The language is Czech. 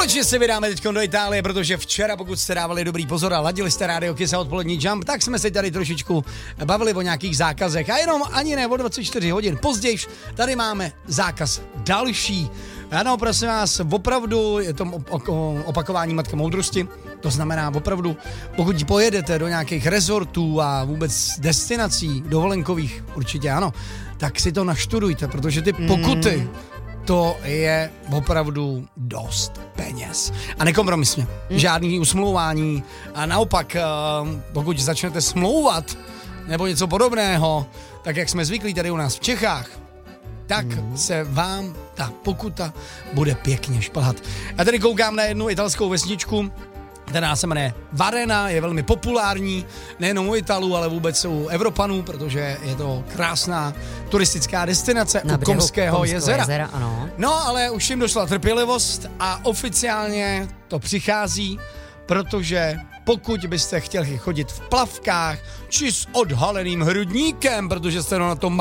Společně se vydáme teď do Itálie, protože včera, pokud jste dávali dobrý pozor a ladili jste rádio Kiss a odpolední Jump, tak jsme se tady trošičku bavili o nějakých zákazech. A jenom ani ne o 24 hodin později, tady máme zákaz další. Ano, prosím vás, opravdu je to opakování matka moudrosti. To znamená opravdu, pokud pojedete do nějakých rezortů a vůbec destinací dovolenkových, určitě ano, tak si to naštudujte, protože ty pokuty, to je opravdu dost peněz. A nekompromisně. Žádný usmlouvání. A naopak, pokud začnete smlouvat nebo něco podobného, tak jak jsme zvyklí tady u nás v Čechách, tak se vám ta pokuta bude pěkně šplhat. Já tady koukám na jednu italskou vesničku, která se jmenuje Varena, je velmi populární, nejenom u Italů, ale vůbec u Evropanů, protože je to krásná turistická destinace u Komského jezera. Ano. No, ale už jim došla trpělivost a oficiálně to přichází, protože pokud byste chtěli chodit v plavkách či s odhaleným hrudníkem, protože jste na tom